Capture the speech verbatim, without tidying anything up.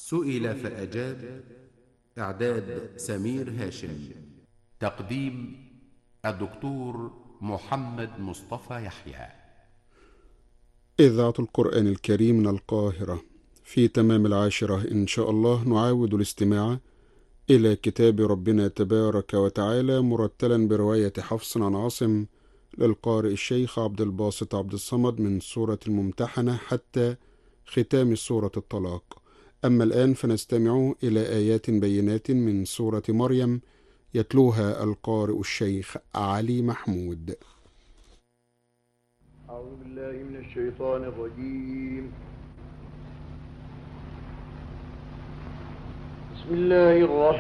سئل فأجاب. إعداد سمير هاشم. تقديم الدكتور محمد مصطفى يحيى. إذاعة القرآن الكريم من القاهرة. في تمام العاشرة إن شاء الله نعاود الاستماع إلى كتاب ربنا تبارك وتعالى مرتلا برواية حفص عن عاصم للقارئ الشيخ عبد الباسط عبد الصمد من سورة الممتحنة حتى ختام سورة الطلاق. أما الآن فنستمع إلى آيات بينات من سورة مريم يتلوها القارئ الشيخ علي محمود. أعوذ بالله من الشيطان الرجيم. بسم الله الرحمن